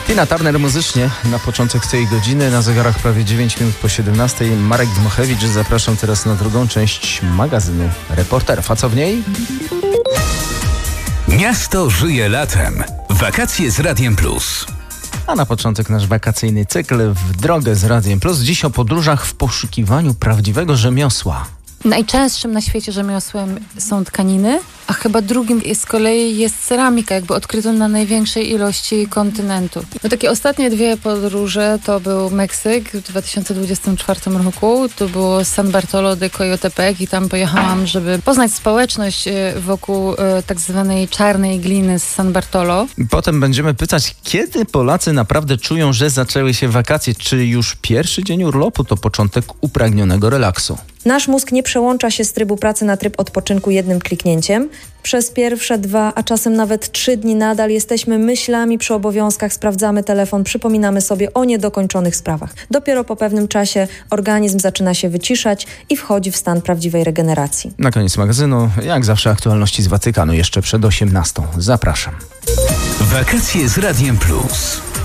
Tina Turner muzycznie na początek tej godziny, na zegarach prawie 9 minut po 17. Marek Dmochewicz, zapraszam teraz na drugą część magazynu Reporterów. A co w niej? Miasto żyje latem. Wakacje z Radiem Plus. A na początek nasz wakacyjny cykl w drogę z Radiem Plus. Dziś o podróżach w poszukiwaniu prawdziwego rzemiosła. Najczęstszym na świecie rzemiosłem są tkaniny, a chyba drugim z kolei jest ceramika, jakby odkryto na największej ilości kontynentu. No takie ostatnie dwie podróże to był Meksyk w 2024 roku, to było San Bartolo de Coyotepec i tam pojechałam, żeby poznać społeczność wokół tak zwanej czarnej gliny z San Bartolo. Potem będziemy pytać, kiedy Polacy naprawdę czują, że zaczęły się wakacje. Czy już pierwszy dzień urlopu to początek upragnionego relaksu? Nasz mózg nie przełącza się z trybu pracy na tryb odpoczynku jednym kliknięciem. Przez pierwsze 2, a czasem nawet 3 dni nadal jesteśmy myślami przy obowiązkach, sprawdzamy telefon, przypominamy sobie o niedokończonych sprawach. Dopiero po pewnym czasie organizm zaczyna się wyciszać i wchodzi w stan prawdziwej regeneracji. Na koniec magazynu, jak zawsze, aktualności z Watykanu jeszcze przed 18. Zapraszam. Wakacje z Radiem Plus.